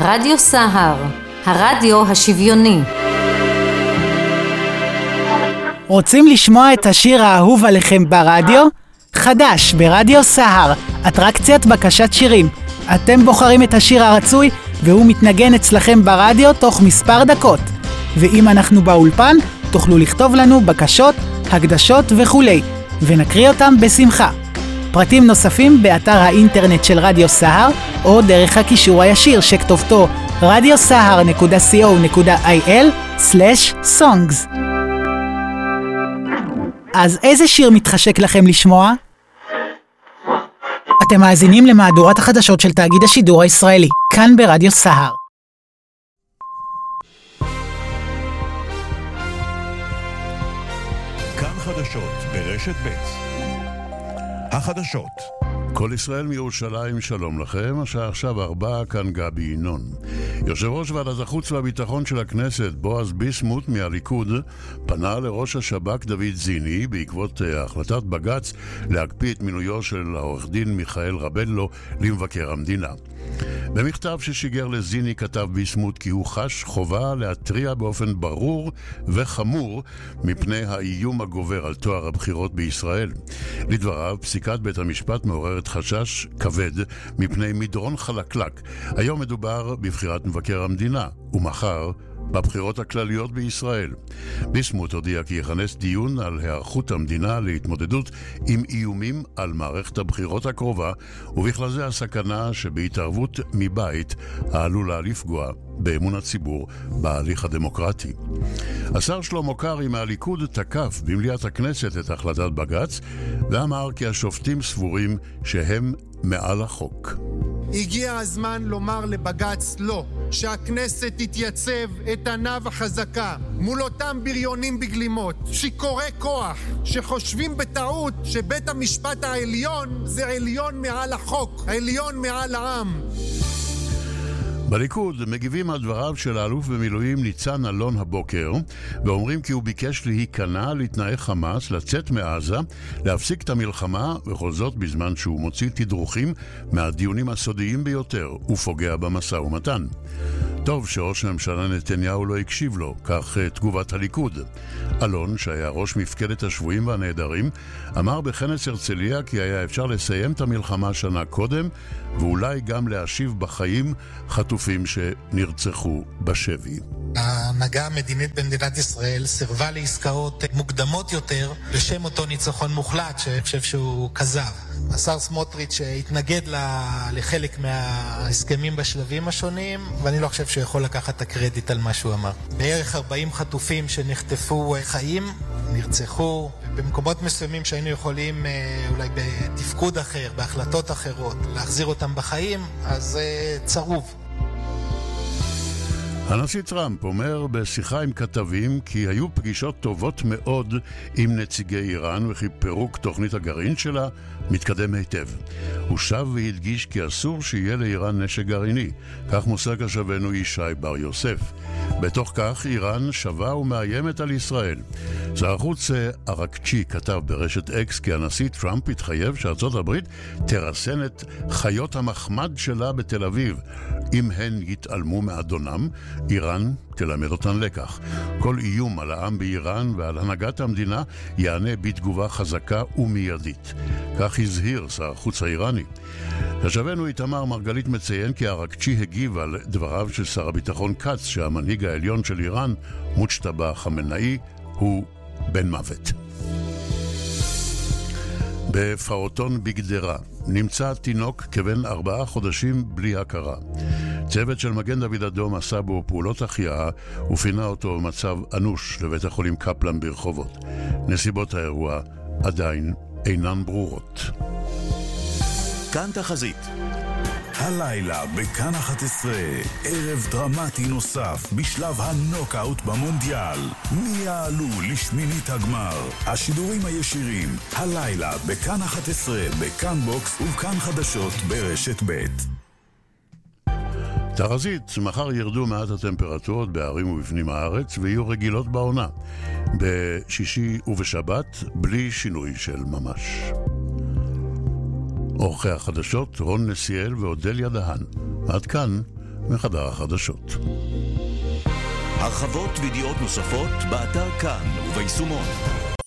רדיו סהר, הרדיו השוויוני. רוצים לשמוע את השיר האהוב עליכם ברדיו? חדש ברדיו סהר, אטרקציית בקשת שירים. אתם בוחרים את השיר הרצוי והוא מתנגן אצלכם ברדיו תוך מספר דקות. ואם אנחנו באולפן, תוכלו לכתוב לנו בקשות, הקדשות וכולי, ונקריא אותם בשמחה. פרטים נוספים באתר האינטרנט של רדיו סהר, או דרך הקישור הישיר שכתובתו radiosahar.co.il/songs. אז איזה שיר מתחשק לכם לשמוע? אתם מאזינים למהדורת החדשות של תאגיד השידור הישראלי, כאן ברדיו סהר. כאן חדשות ברשת ב'. החדשות. כל ישראל מירושלים, שלום לכם. השעה עכשיו 4, כאן גבי ינון. יושב ראש ועדת החוץ והביטחון של הכנסת, בועז ביסמוט מהליכוד, פנה לראש השב"כ דוד זיני בעקבות החלטת בג"ץ להקפיא את מינויו של העורך דין מיכאל רבלו למבקר המדינה. במכתב ששיגר לזיני כתב ביסמוט כי הוא חש חובה להטריע באופן ברור וחמור מפני האיום הגובר על טוהר הבחירות בישראל. לדבריו, פסיקת בית המשפט מעוררת חשש כבד מפני מדרון חלקלק. היום מדובר בבחירת מבקר המדינה, ומחר בבחירות הכלליות בישראל. ביסמוט הודיע כי יכנס דיון על היערכות המדינה להתמודדות עם איומים על מערכת הבחירות הקרובה, ובכלל זה הסכנה שבהתערבות מבית העלולה לפגוע באמון הציבור בהליך הדמוקרטי. השר שלמה קרעי מהליכוד תקף במליאת הכנסת את החלטת בג"ץ, ואמר כי השופטים סבורים שהם מעל החוק. הגיע הזמן לומר לבג"ץ לא, שהכנסת תתייצב איתנה וחזקה מול אותם בריונים בגלימות, שיכורי כוח, שחושבים בטעות שבית המשפט העליון זה עליון מעל החוק, עליון מעל העם. בליכוד מגיבים על דבריו של האלוף במילואים ניצן אלון הבוקר, ואומרים כי הוא ביקש להיכנע לתנאי חמאס, לצאת מעזה, להפסיק את המלחמה, וכל זאת בזמן שהוא מוציא תדרוכים מהדיונים הסודיים ביותר ופוגע במשא ומתן. טוב שראש הממשלה נתניהו לא הקשיב לו, כך תגובת הליכוד. אלון, שהיה ראש מפקדת השבויים והנעדרים, אמר בכנס הרצליה כי היה אפשר לסיים את המלחמה שנה קודם, ואולי גם להשיב בחיים חטופים שנרצחו בשבי. ההנהגה המדינית במדינת ישראל סירבה לעסקאות מוקדמות יותר בשם אותו ניצחון מוחלט שאני חושב שהוא כזב. השר סמוטריץ' התנגד לחלק מההסכמים בשלבים השונים, ואני לא חושב שהוא יכול לקחת את הקרדיט על מה שהוא אמר. בערך 40 חטופים שנחטפו חיים, נרצחו, במקומות מסוימים שהיינו יכולים אולי בתפקוד אחר, בהחלטות אחרות, להחזיר אותם בחיים, אז צרוב. הנשיא טראמפ אומר בשיחה עם כתבים כי היו פגישות טובות מאוד עם נציגי איראן וכי פירוק תוכנית הגרעין שלה מתקדם היטב. הוא שב והדגיש כי אסור שיהיה לאיראן נשק גרעיני, כך מוסר כתבנו ישי בר יוסף. בתוך כך איראן שווה ומאיימת על ישראל. שר החוץ ארקצ'י כתב ברשת אקס כי הנשיא טראמפ התחייב שארצות הברית תרסן את חיות המחמד שלה בתל אביב. אם הן יתעלמו מאדונם, איראן תלמד אותן לקח. כל איום על העם באיראן ועל הנהגת המדינה יענה בתגובה חזקה ומיידית. כך הזהיר שר החוץ האיראני. כתבנו איתמר מרגלית מציין כי ארקצ'י הגיב על דבריו של שר הביטחון קץ שהמנהיג העליון של איראן, מוג'טבא חמינאי, הוא בן מוות. בפעוטון בגדרה נמצא תינוק כבן 4 חודשים בלי הכרה. צוות של מגן דוד אדום עשה בו פעולות החייאה ופינה אותו במצב אנוש לבית החולים קפלן ברחובות. נסיבות האירוע עדיין אינן ברורות. כאן תחזית. הלילה בכאן 11, ערב דרמטי נוסף בשלב הנוקאוט במונדיאל. מי יעלו לשמינית הגמר? השידורים הישירים, הלילה בכאן 11, בכאן בוקס וכאן חדשות ברשת ב'. תחזית, מחר ירדו מעט הטמפרטורות בערים ובפנים הארץ ויהיו רגילות בעונה. בשישי ובשבת בלי שינוי של ממש. אורחי החדשות רון נסיאל ואודליה דהן. עד כאן מחדר החדשות. הרחבות וידיעות נוספות באתר כאן וביישומון.